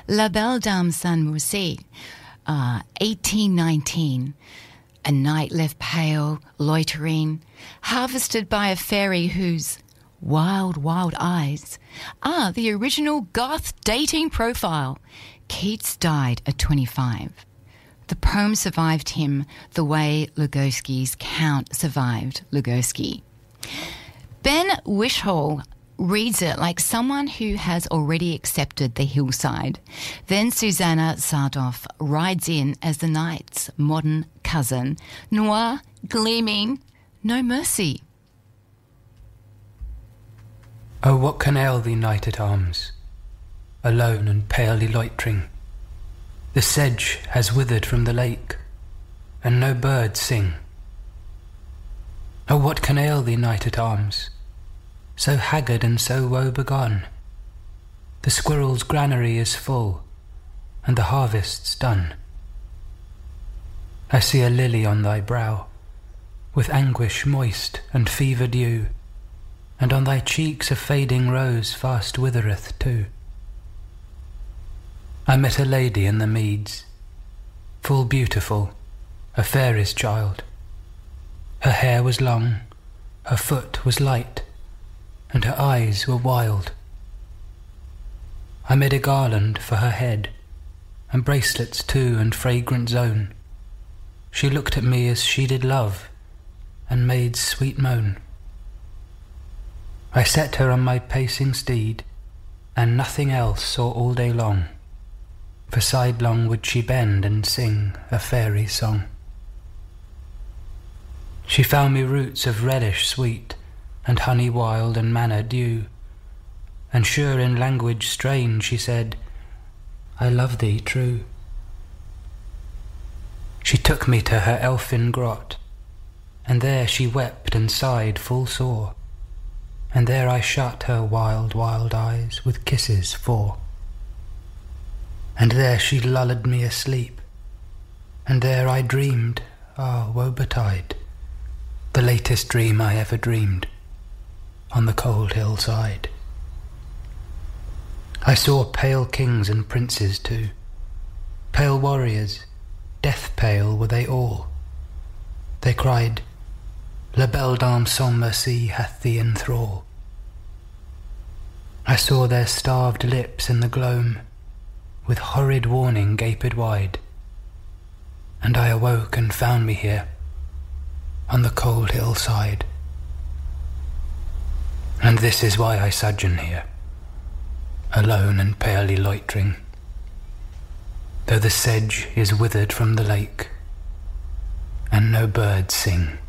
La Belle Dame Sans Merci, 1819. A night left pale, loitering, harvested by a fairy whose wild, wild eyes are the original goth dating profile. Keats died at 25. The poem survived him the way Lugosi's Count survived Lugosi. Ben Whishaw reads it like someone who has already accepted the hillside. Then Susanna Sardoff rides in as the night's modern cousin, noir, gleaming, no mercy. Oh, what can ail thee, knight at arms, alone and palely loitering? The sedge has withered from the lake, and no birds sing. Oh, what can ail thee, knight at arms, so haggard and so woe-begone? The squirrel's granary is full, and the harvest's done. I see a lily on thy brow, with anguish moist and fever dew, and on thy cheeks a fading rose fast withereth too. I met a lady in the meads, full beautiful, a fairy's child. Her hair was long, her foot was light, and her eyes were wild. I made a garland for her head, and bracelets too, and fragrant zone. She looked at me as she did love, and made sweet moan. I set her on my pacing steed, and nothing else saw all day long, for sidelong would she bend and sing a fairy song. She found me roots of reddish sweet, and honey wild and manna dew, and sure in language strange she said, I love thee true. She took me to her elfin grot, and there she wept and sighed full sore, and there I shut her wild, wild eyes with kisses 4. And there she lulled me asleep, and there I dreamed, ah, woe betide, the latest dream I ever dreamed, on the cold hillside. I saw pale kings and princes too, pale warriors, death pale were they all. They cried, La Belle Dame Sans Merci hath thee in thrall. I saw their starved lips in the gloam, with horrid warning gaped wide, and I awoke and found me here, on the cold hillside. And this is why I sojourn here, alone and palely loitering, though the sedge is withered from the lake, and no birds sing.